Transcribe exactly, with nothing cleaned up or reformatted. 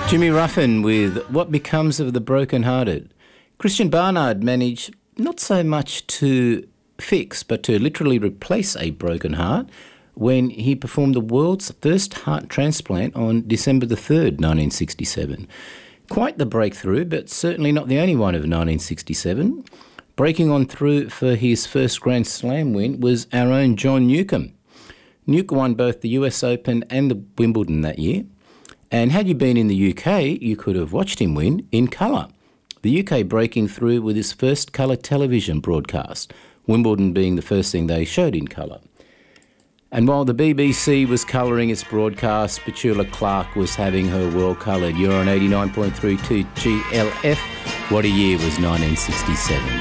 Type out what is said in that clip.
Jimmy Ruffin with What Becomes of the Broken Hearted. Christian Barnard managed not so much to fix but to literally replace a broken heart when he performed the world's first heart transplant on December the third, nineteen sixty-seven. Quite the breakthrough, but certainly not the only one of nineteen sixty-seven. Breaking on through for his first Grand Slam win was our own John Newcombe. Newcombe won both the U S Open and the Wimbledon that year. And had you been in the U K, you could have watched him win in colour. The U K breaking through with his first colour television broadcast, Wimbledon being the first thing they showed in colour. And while the B B C was colouring its broadcast, Petula Clark was having her world coloured. You're on eighty-nine point three two G L F. What a year was nineteen sixty-seven.